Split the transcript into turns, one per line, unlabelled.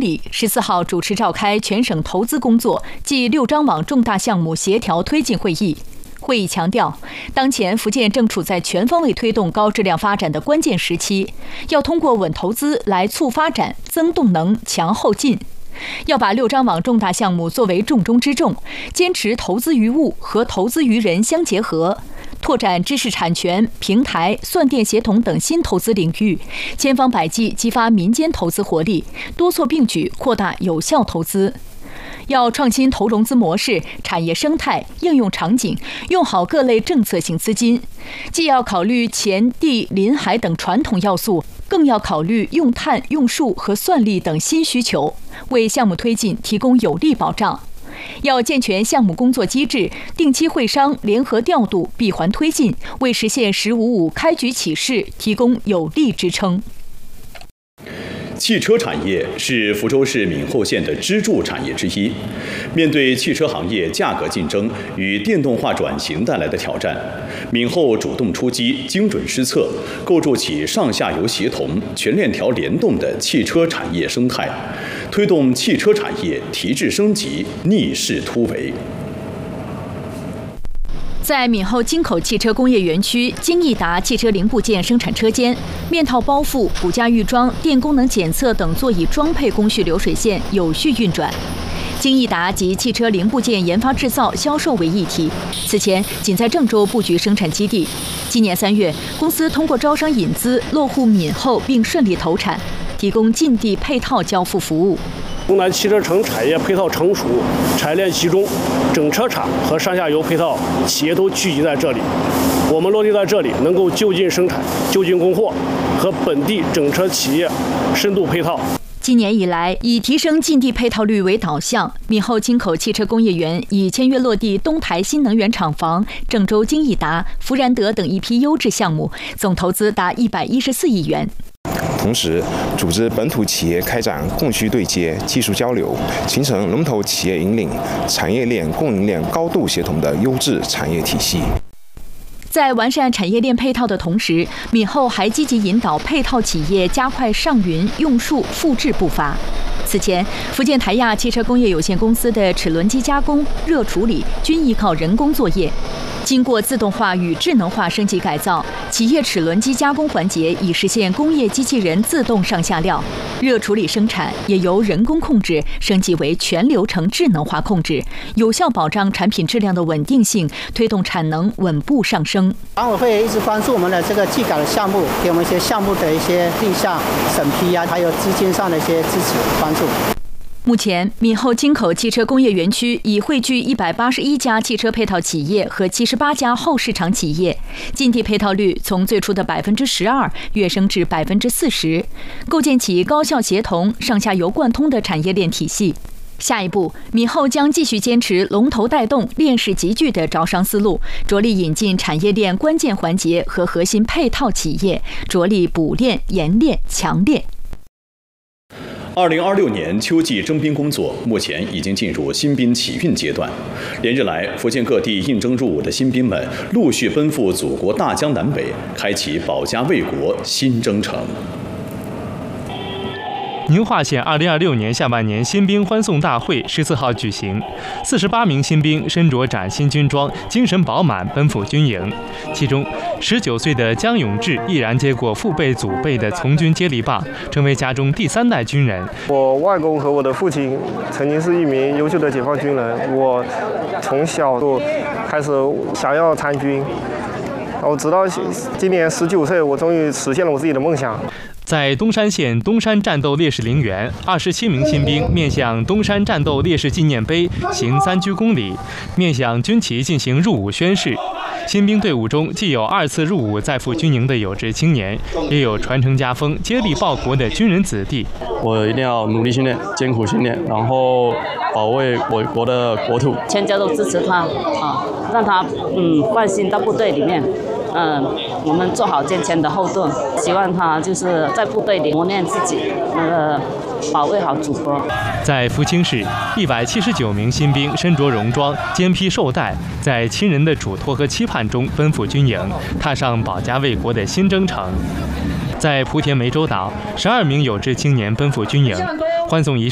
理14号主持召开全省投资工作暨6张网重大项目协调推进会议。会议强调，当前福建正处在全方位推动高质量发展的关键时期，要通过稳投资来促发展、增动能、强后进。要把6张网重大项目作为重中之重，坚持投资于物和投资于人相结合，拓展知识产权、平台、算电协同等新投资领域，千方百计激发民间投资活力，多措并举扩大有效投资。要创新投融资模式、产业生态、应用场景，用好各类政策性资金，既要考虑钱地林海等传统要素，更要考虑用碳、用数和算力等新需求，为项目推进提供有力保障。要健全项目工作机制，定期会商联合调度，闭环推进，为实现“15+5”开局起势提供有力支撑。
汽车产业是福州市闽后县的支柱产业之一。面对汽车行业价格竞争与电动化转型带来的挑战，闽后主动出击，精准施策，构筑起上下游协同、全链条联动的汽车产业生态，推动汽车产业提质升级、逆势突围。
在闽后京口汽车工业园区京益达汽车零部件生产车间，面套包覆、骨架预装、电功能检测等座椅装配工序流水线有序运转。京益达及汽车零部件研发制造、销售为一体。此前仅在郑州布局生产基地，今年3月，公司通过招商引资落户闽后，并顺利投产，提供近地配套交付服务。
东南汽车城产业配套成熟，产业链集中，整车厂和上下游配套企业都聚集在这里。我们落地在这里，能够就近生产、就近供货，和本地整车企业深度配套。
今年以来，以提升近地配套率为导向，闽后京口汽车工业园已签约落地东台新能源厂房、郑州京益达、福然德等一批优质项目，总投资达114亿元。
同时，组织本土企业开展供需对接、技术交流，形成龙头企业引领、产业链供应链高度协同的优质产业体系。
在完善产业链配套的同时，闽后还积极引导配套企业加快上云、用数、复制步伐。此前，福建台亚汽车工业有限公司的齿轮机加工、热处理均依靠人工作业。经过自动化与智能化升级改造，企业齿轮机加工环节已实现工业机器人自动上下料，热处理生产也由人工控制升级为全流程智能化控制，有效保障产品质量的稳定性，推动产能稳步上升。
管委会一直关注我们的这个技改的项目，给我们一些项目的一些立项审批啊，还有资金上的一些支持关注。
目前，闽后京口汽车工业园区已汇聚181家汽车配套企业和78家后市场企业，近地配套率从最初的12%跃升至40%，构建起高效协同、上下游贯通的产业链体系。下一步，闽后将继续坚持龙头带动、链式集聚的招商思路，着力引进产业链关键环节和核心配套企业，着力补链、延链、强链。
2026年秋季征兵工作目前已经进入新兵起运阶段。连日来，福建各地应征入伍的新兵们陆续奔赴祖国大江南北，开启保家卫国新征程。
宁化县2026年下半年新兵欢送大会14号举行，48名新兵身着崭新军装，精神饱满，奔赴军营。其中，19岁的江永志毅然接过父辈祖辈的从军接力棒，成为家中第3代军人。
我外公和我的父亲曾经是一名优秀的解放军人，我从小就开始想要参军，我直到今年19岁，我终于实现了我自己的梦想。
在东山县东山战斗烈士陵园，27名新兵面向东山战斗烈士纪念碑行3鞠躬礼，面向军旗进行入伍宣誓。新兵队伍中既有2次入伍再赴军营的有志青年，也有传承家风、接力报国的军人子弟。
我一定要努力训练、艰苦训练，然后保卫我国的国土。
全家都支持他让他放心到部队里面。我们做好健全的后盾，希望他就是在部队里磨练自己，保卫好祖国。
在福清市，179名新兵身着戎装，肩披绶带，在亲人的嘱托和期盼中奔赴军营，踏上保家卫国的新征程。在莆田湄洲岛，12名有志青年奔赴军营，欢送仪式